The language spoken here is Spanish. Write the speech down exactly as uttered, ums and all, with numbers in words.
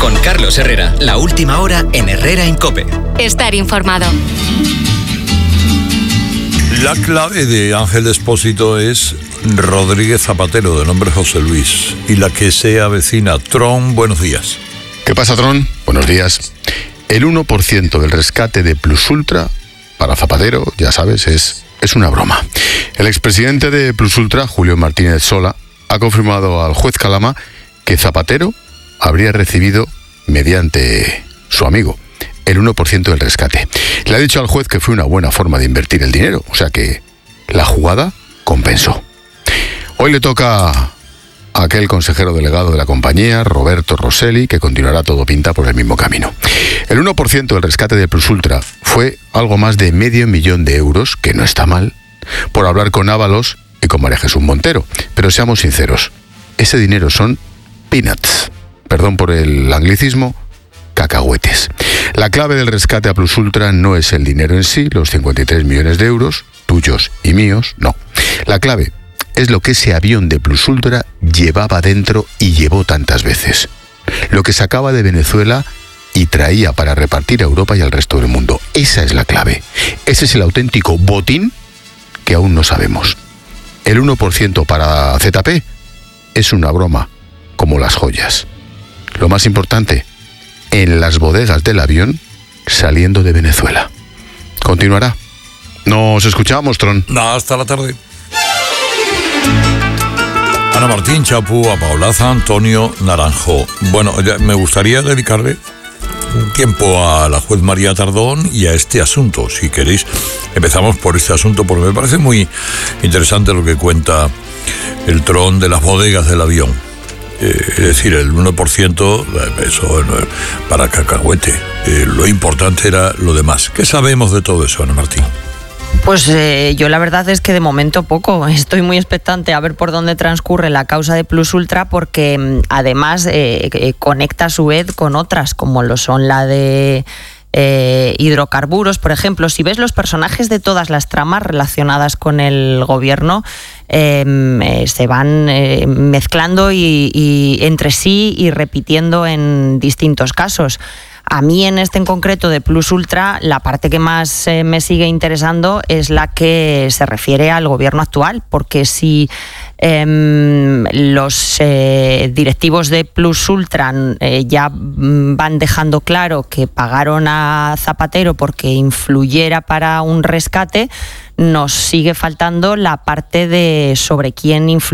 Con Carlos Herrera, la última hora en Herrera en COPE. Estar informado. La clave de Ángel Expósito es Rodríguez Zapatero, de nombre José Luis, y la que se avecina. Tron, buenos días. ¿Qué pasa, Tron? Buenos días. El uno por ciento del rescate de Plus Ultra, para Zapatero, ya sabes, es, es una broma. El expresidente de Plus Ultra, Julio Martínez Sola, ha confirmado al juez Calama que Zapatero habría recibido, mediante su amigo, el uno por ciento del rescate. Le ha dicho al juez que fue una buena forma de invertir el dinero, o sea que la jugada compensó. Hoy le toca a aquel consejero delegado de la compañía, Roberto Rosselli, que continuará todo pinta por el mismo camino. El uno por ciento del rescate de Plus Ultra fue algo más de medio millón de euros, que no está mal, por hablar con Ábalos y con María Jesús Montero. Pero seamos sinceros, ese dinero son peanuts, perdón por el anglicismo, cacahuetes. La clave del rescate a Plus Ultra no es el dinero en sí, los cincuenta y tres millones de euros, tuyos y míos, no. La clave es lo que ese avión de Plus Ultra llevaba dentro y llevó tantas veces. Lo que sacaba de Venezuela y traía para repartir a Europa y al resto del mundo. Esa es la clave. Ese es el auténtico botín que aún no sabemos. El uno por ciento para Z P es una broma, como las joyas. Lo más importante, en las bodegas del avión saliendo de Venezuela. Continuará. Nos escuchamos, Tron. Hasta la tarde. Ana Martín Chapú, a Paulaza, Antonio Naranjo. Bueno, ya me gustaría dedicarle un tiempo a la juez María Tardón y a este asunto. Si queréis, empezamos por este asunto, porque me parece muy interesante lo que cuenta el Tron de las bodegas del avión. Eh, es decir, el uno por ciento, eso para cacahuete. Eh, lo importante era lo demás. ¿Qué sabemos de todo eso, Ana Martín? Pues eh, yo la verdad es que de momento poco. Estoy muy expectante a ver por dónde transcurre la causa de Plus Ultra, porque además eh, eh, conecta a su vez con otras, como lo son la de eh, hidrocarburos, por ejemplo. Si ves los personajes de todas las tramas relacionadas con el gobierno, eh, eh, se van eh, mezclando y, y entre sí y repitiendo en distintos casos. A mí en este en concreto de Plus Ultra, la parte que más eh, me sigue interesando es la que se refiere al gobierno actual, porque si eh, los eh, directivos de Plus Ultra eh, ya van dejando claro que pagaron a Zapatero porque influyera para un rescate, nos sigue faltando la parte de sobre quién influye.